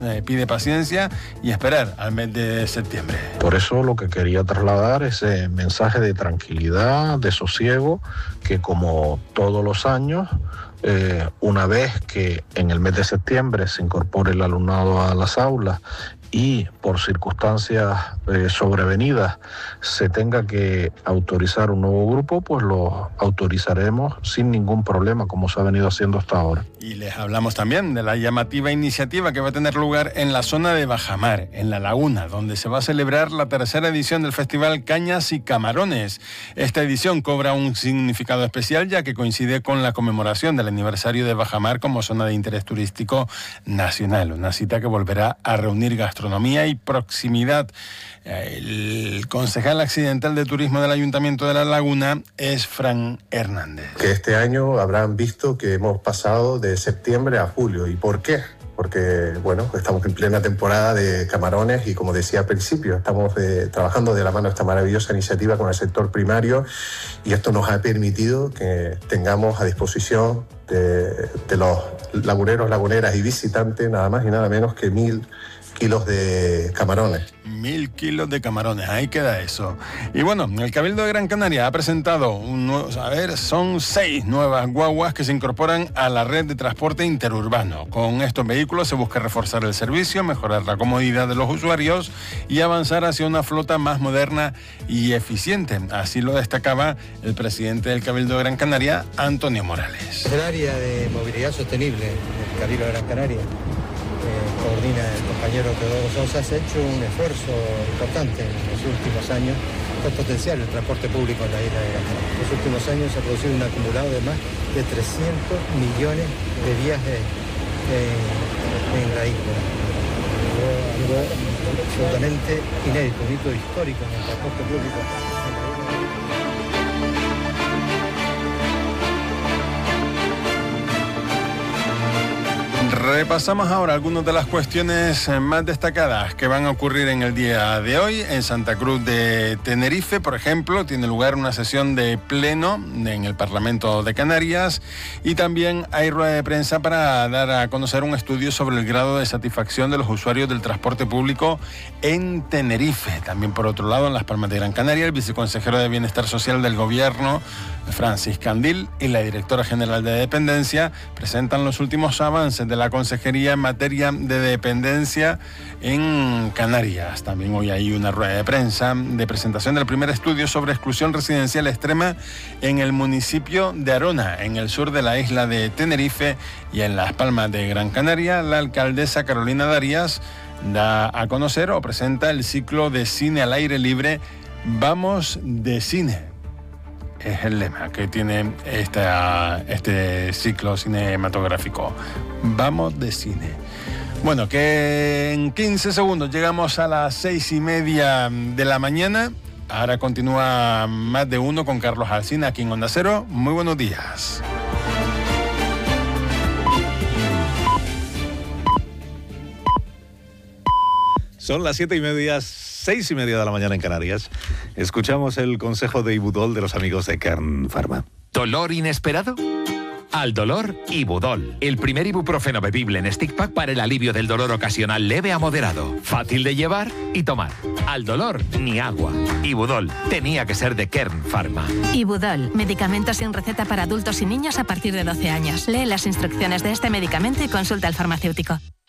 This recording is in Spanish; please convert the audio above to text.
Pide paciencia y esperar al mes de septiembre. Por eso lo que quería trasladar es ese mensaje de tranquilidad, de sosiego, que como todos los años, una vez que en el mes de septiembre se incorpore el alumnado a las aulas y por circunstancias sobrevenidas se tenga que autorizar un nuevo grupo, pues lo autorizaremos sin ningún problema, como se ha venido haciendo hasta ahora. Y les hablamos también de la llamativa iniciativa que va a tener lugar en la zona de Bajamar, en La Laguna, donde se va a celebrar la tercera edición del Festival Cañas y Camarones. Esta edición cobra un significado especial, ya que coincide con la conmemoración del aniversario de Bajamar como zona de interés turístico nacional. Una cita que volverá a reunir gastronomía y proximidad. El concejal accidental de turismo del Ayuntamiento de La Laguna es Fran Hernández. Que este año habrán visto que hemos pasado de septiembre a julio. ¿Y por qué? Porque, bueno, estamos en plena temporada de camarones y, como decía al principio, estamos trabajando de la mano esta maravillosa iniciativa con el sector primario, y esto nos ha permitido que tengamos a disposición de los laguneros, laguneras y visitantes nada más y nada menos que 1.000 kilos de camarones. 1.000 kilos de camarones, ahí queda eso. Y bueno, el Cabildo de Gran Canaria ha presentado son 6 nuevas guaguas que se incorporan a la red de transporte interurbano. Con estos vehículos se busca reforzar el servicio, mejorar la comodidad de los usuarios y avanzar hacia una flota más moderna y eficiente. Así lo destacaba el presidente del Cabildo de Gran Canaria, Antonio Morales. El área de movilidad sostenible del Cabildo de Gran Canaria, coordina el compañero Teodoro Sosa, se ha hecho un esfuerzo importante en los últimos años para potenciar el transporte público en la isla de Gran Canaria. En los últimos años se ha producido un acumulado de más de 300 millones de viajes en la isla. Algo absolutamente inédito, un hito histórico en el transporte público en la isla. Repasamos ahora algunas de las cuestiones más destacadas que van a ocurrir en el día de hoy. En Santa Cruz de Tenerife, por ejemplo, tiene lugar una sesión de pleno en el Parlamento de Canarias, y también hay rueda de prensa para dar a conocer un estudio sobre el grado de satisfacción de los usuarios del transporte público en Tenerife. También, por otro lado, en Las Palmas de Gran Canaria, el viceconsejero de Bienestar Social del Gobierno, Francis Candil, y la directora general de Dependencia presentan los últimos avances de la Consejería en materia de dependencia en Canarias. También hoy hay una rueda de prensa de presentación del primer estudio sobre exclusión residencial extrema en el municipio de Arona, en el sur de la isla de Tenerife, y en Las Palmas de Gran Canaria. La alcaldesa Carolina Darias da a conocer o presenta el ciclo de cine al aire libre Vamos de Cine. Es el lema que tiene este ciclo cinematográfico. Vamos de cine. Bueno, que en 15 segundos llegamos a las 6:30 de la mañana. Ahora continúa Más de Uno con Carlos Alsina aquí en Onda Cero. Muy buenos días. Son las 7:30, 6:30 de la mañana en Canarias. Escuchamos el consejo de Ibudol de los amigos de Kern Pharma. ¿Dolor inesperado? Al dolor, Ibudol. El primer ibuprofeno bebible en stick pack para el alivio del dolor ocasional leve a moderado. Fácil de llevar y tomar. Al dolor, ni agua. Ibudol. Tenía que ser de Kern Pharma. Ibudol. Medicamento sin receta para adultos y niños a partir de 12 años. Lee las instrucciones de este medicamento y consulta al farmacéutico.